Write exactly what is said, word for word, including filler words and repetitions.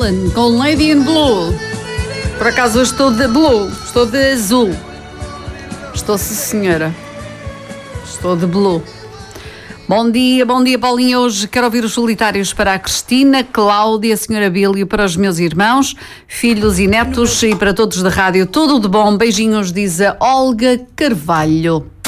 Allen com Lady in Blue. Por acaso eu estou de blue, estou de azul. Estou, sim, senhora. Estou de blue. Bom dia, bom dia, Paulinha. Hoje quero ouvir os solitários para a Cristina, Cláudia, a senhora Bílio, para os meus irmãos, filhos e netos e para todos da rádio. Tudo de bom. Beijinhos, diz a Olga Carvalho.